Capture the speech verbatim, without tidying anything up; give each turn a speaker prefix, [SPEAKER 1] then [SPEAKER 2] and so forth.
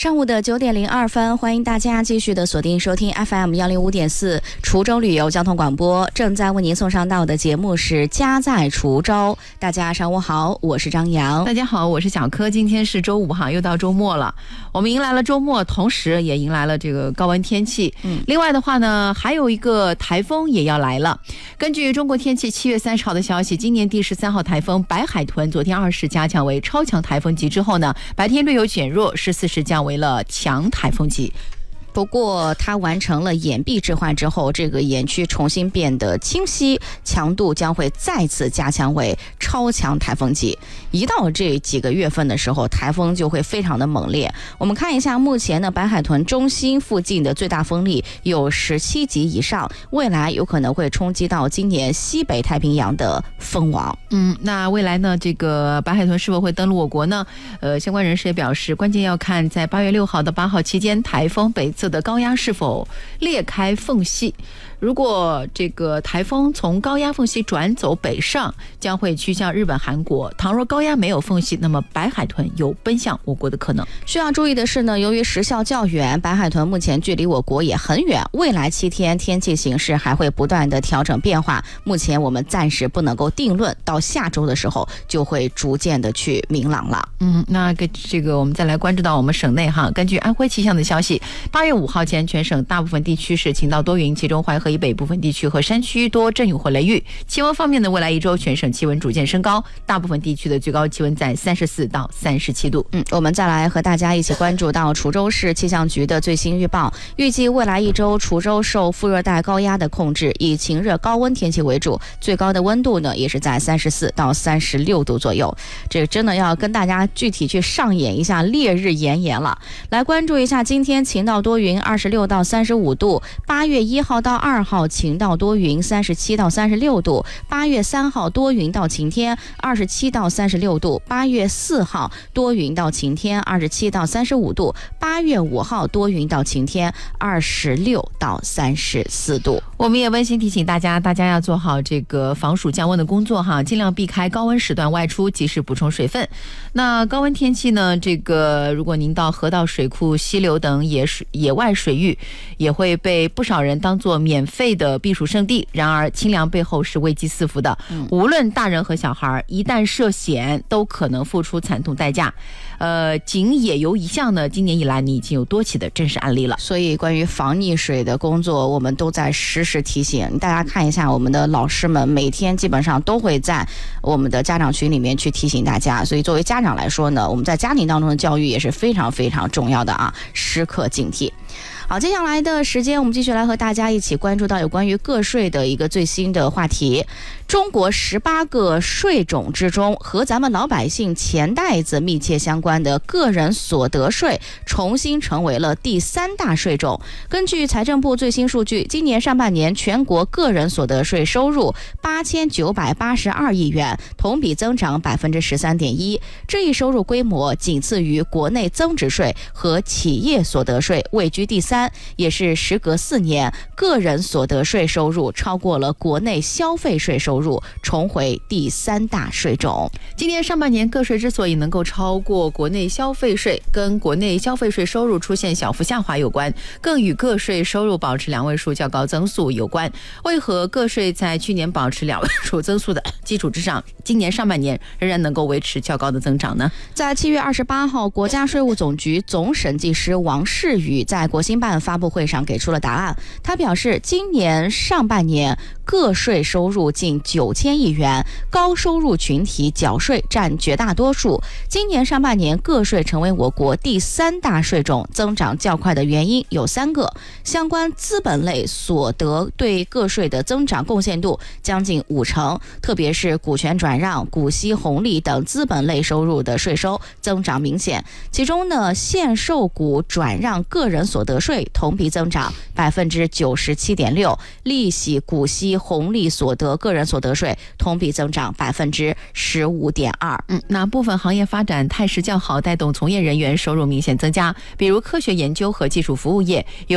[SPEAKER 1] 上午的九点零二分，欢迎大家继续的锁定收听 F M 幺零五点四滁州旅游交通广播。正在为您送上到的节目是家在滁州。大家上午好，我是张扬。
[SPEAKER 2] 大家好，我是小柯。今天是周五哈，又到周末了。我们迎来了周末，同时也迎来了这个高温天气。嗯，另外的话呢，还有一个台风也要来了。根据中国天气七月三十号的消息，今年第十三号台风白海豚昨天二十加强为超强台风级之后呢，白天略有减弱，十四时降为了强台风级。
[SPEAKER 1] 不过它完成了眼壁置换之后，这个眼区重新变得清晰，强度将会再次加强为超强台风级。一到这几个月份的时候，台风就会非常的猛烈。我们看一下目前的白海豚中心附近的最大风力有十七级以上，未来有可能会冲击到今年西北太平洋的风网。
[SPEAKER 2] 嗯，那未来呢，这个白海豚是否会登陆我国呢？呃，相关人士也表示，关键要看在八月六号到八号期间，台风北侧的高压是否裂开缝隙。如果这个台风从高压缝隙转走北上，将会趋向日本、韩国。倘若高压没有缝隙，那么白海豚有奔向我国的可能。
[SPEAKER 1] 需要注意的是呢，由于时效较远，白海豚目前距离我国也很远，未来七天天气形势还会不断的调整变化。目前我们暂时不能够定论，到下周的时候就会逐渐的去明朗了。
[SPEAKER 2] 嗯，那个这个我们再来关注到我们省内哈，根据安徽气象的消息，八月五号前全省大部分地区是晴到多云，其中淮河以北部分地区和山区多阵雨或雷雨。气温方面呢，未来一周全省气温逐渐升高，大部分地区的最高气温在三十四到三十七度。
[SPEAKER 1] 嗯，我们再来和大家一起关注到滁州市气象局的最新预报，预计未来一周滁州受副热带高压的控制，以晴热高温天气为主，最高的温度呢也是在三十四到三十六度左右。这个真的要跟大家具体去上演一下烈日炎炎了。来关注一下今天晴到多云，二十六到三十五度；八月一号到二号晴到多云，三十七到三十六度；八月三号多云到晴天，二十七到三十六度；八月四号多云到晴天，二十七到三十五度；八月五号多云到晴天，二十六到三十四度。
[SPEAKER 2] 我们也温馨提醒大家，大家要做好这个防暑降温的工作哈，尽量避开高温时段外出，及时补充水分。那高温天气呢，这个如果您到河道、水库、溪流等野水野外水域，也会被不少人当作免费的避暑胜地。然而清凉背后是危机四伏的，嗯、无论大人和小孩，一旦涉险，都可能付出惨痛代价。呃，仅野游一项呢，今年以来你已经有多起的真实案例了。
[SPEAKER 1] 所以关于防溺水的工作，我们都在实时提醒大家。看一下我们的老师们，每天基本上都会在我们的家长群里面去提醒大家。所以作为家长来说呢，我们在家庭当中的教育也是非常非常重要的啊，时刻警惕。好，接下来的时间我们继续来和大家一起关注到有关于个税的一个最新的话题。中国十八个税种之中，和咱们老百姓钱袋子密切相关的个人所得税重新成为了第三大税种。根据财政部最新数据，今年上半年全国个人所得税收入八千九百八十二亿元，同比增长百分之十三点一。这一收入规模仅次于国内增值税和企业所得税，位居第三，也是时隔四年，个人所得税收入超过了国内消费税收入，重回第三大税种。
[SPEAKER 2] 今年上半年个税之所以能够超过国内消费税，跟国内消费税收入出现小幅下滑有关，更与个税收入保持两位数较高增速有关。为何个税在去年保持两位数增速的基础之上，今年上半年仍然能够维持较高的增长呢？
[SPEAKER 1] 在七月二十八号，国家税务总局总审计师王世宇在国新办发布会上给出了答案。他表示，今年上半年个税收入近九千亿元，高收入群体缴税占绝大多数。今年上半年个税成为我国第三大税种，增长较快的原因有三个。相关资本类所得对个税的增长贡献度将近五成，特别是股权转让、股息红利等资本类收入的税收增长明显。其中呢，限售股转让个人所得税同比增长百分之九十七点六，利息、股息、红利所得个人所得税同比增长百分之十五点二。
[SPEAKER 2] 嗯，那部分行业发展态势较好，带动从业人员收入明显增加，比如科学研究和技术服务业。有